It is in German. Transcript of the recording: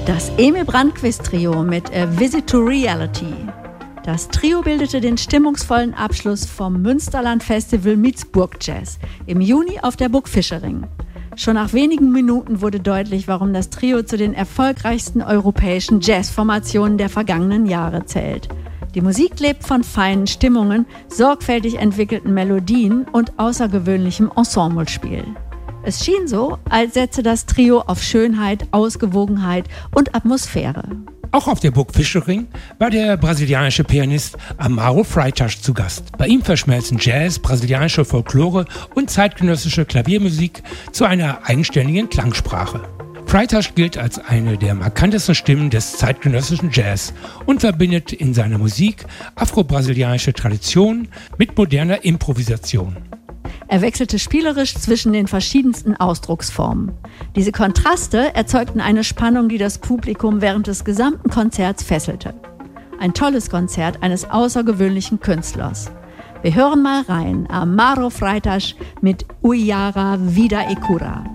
Das Emil Brandquist Trio mit A Visit to Reality. Das Trio bildete den stimmungsvollen Abschluss vom Münsterland Festival meets Burgjazz im Juni auf der Burg Fischering. Schon nach wenigen Minuten wurde deutlich, warum das Trio zu den erfolgreichsten europäischen Jazzformationen der vergangenen Jahre zählt. Die Musik lebt von feinen Stimmungen, sorgfältig entwickelten Melodien und außergewöhnlichem Ensemblespiel. Es schien so, als setze das Trio auf Schönheit, Ausgewogenheit und Atmosphäre. Auch auf der Burg Fischering war der brasilianische Pianist Amaro Freitas zu Gast. Bei ihm verschmelzen Jazz, brasilianische Folklore und zeitgenössische Klaviermusik zu einer eigenständigen Klangsprache. Freitas gilt als eine der markantesten Stimmen des zeitgenössischen Jazz und verbindet in seiner Musik afro-brasilianische Traditionen mit moderner Improvisation. Er wechselte spielerisch zwischen den verschiedensten Ausdrucksformen. Diese Kontraste erzeugten eine Spannung, die das Publikum während des gesamten Konzerts fesselte. Ein tolles Konzert eines außergewöhnlichen Künstlers. Wir hören mal rein. Amaro Freitas mit Uiara Vida e Cura.